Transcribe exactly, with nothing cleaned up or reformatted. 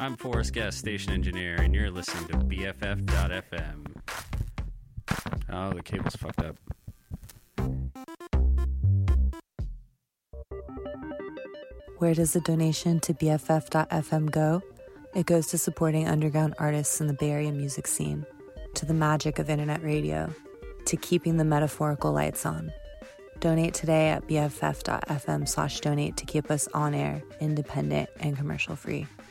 I'm Forrest Guest, station engineer, and you're listening to B F F dot F M. Oh, the cable's fucked up. Where does the donation to B F F dot F M go? It goes to supporting underground artists in the Bay Area music scene, to the magic of internet radio, to keeping the metaphorical lights on. Donate today at B F F dot F M slash donate to keep us on air, independent, and commercial free.